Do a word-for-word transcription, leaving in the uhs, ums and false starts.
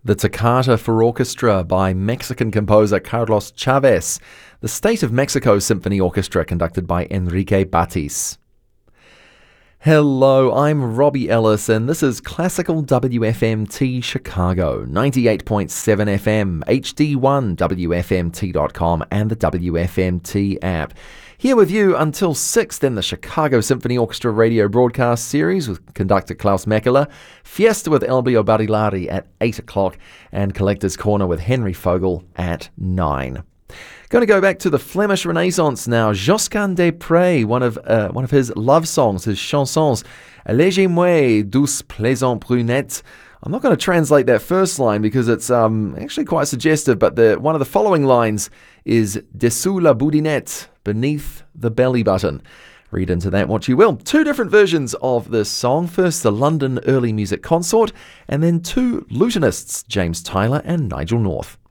The Toccata for Orchestra by Mexican composer Carlos Chavez. The State of Mexico Symphony Orchestra conducted by Enrique Batis. Hello, I'm Robbie Ellis and this is Classical W F M T Chicago, ninety-eight point seven F M, H D one, W F M T dot com and the W F M T app. Here with you until six, then the Chicago Symphony Orchestra radio broadcast series with conductor Klaus Mekela, Fiesta with Elbio Barilari at eight o'clock, and Collector's Corner with Henry Fogel at nine. Going to go back to the Flemish Renaissance now. Josquin des Prez, one of uh, one of his love songs, his chansons, Allégez-moi, douce plaisante brunette. I'm not going to translate that first line because it's um, actually quite suggestive, but the one of the following lines is Dessous la boudinette, beneath the belly button. Read into that what you will. Two different versions of this song. First, the London Early Music Consort, and then two lutenists, James Tyler and Nigel North.